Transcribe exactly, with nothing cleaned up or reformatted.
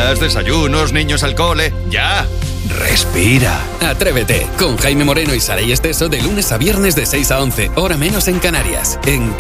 comidas, desayunos, niños al cole. ¡Ya! Respira. Atrévete con Jaime Moreno y Saray Esteso de lunes a viernes de seis a once, hora menos en Canarias. En